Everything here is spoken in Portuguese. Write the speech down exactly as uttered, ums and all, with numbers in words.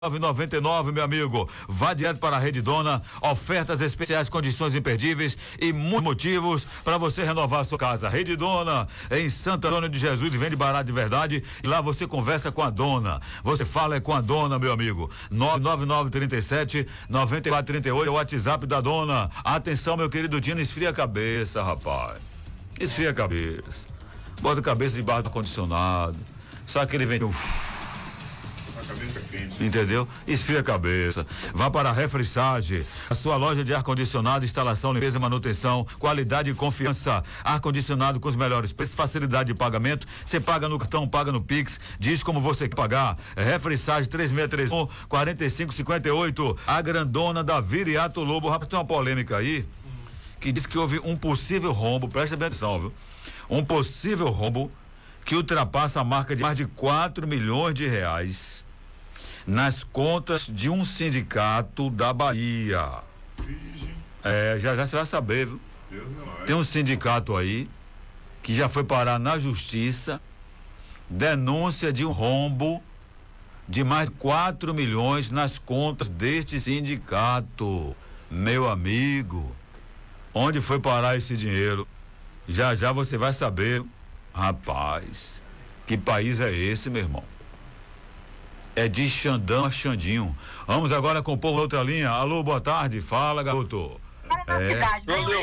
nove noventa e nove, meu amigo. Vá direto para a Rede Dona, ofertas especiais, condições imperdíveis e muitos motivos para você renovar a sua casa. Rede Dona, em Santo Antônio de Jesus, vende barato de verdade e lá você conversa com a dona. Você fala é com a dona, meu amigo. nove nove nove, trinta e sete, noventa e quatro, trinta e oito, é o WhatsApp da dona. Atenção, meu querido Dino, esfria a cabeça, rapaz. Esfria a cabeça. Bota a cabeça debaixo do ar-condicionado. Sabe que ele vem... Uf, entendeu? Esfria a cabeça. Vá para a Refrissage, a sua loja de ar-condicionado, instalação, limpeza e manutenção, qualidade e confiança. Ar-condicionado com os melhores preços, facilidade de pagamento. Você paga no cartão, paga no Pix, diz como você quer pagar. Refrissage três seis três um, quatro cinco cinco oito. A grandona da Viriato Lobo. Rapaz, tem uma polêmica aí que diz que houve um possível rombo, presta bem atenção, viu? Um possível rombo que ultrapassa a marca de mais de quatro milhões de reais nas contas de um sindicato da Bahia. É, já já você vai saber, viu? Tem um sindicato aí que já foi parar na justiça, denúncia de um rombo de mais de quatro milhões nas contas deste sindicato. Meu amigo, onde foi parar esse dinheiro? Já já você vai saber. Rapaz, que país é esse, meu irmão? É de Xandão a Xandinho. Vamos agora com o povo da outra linha. Alô, boa tarde. Fala, garoto. É.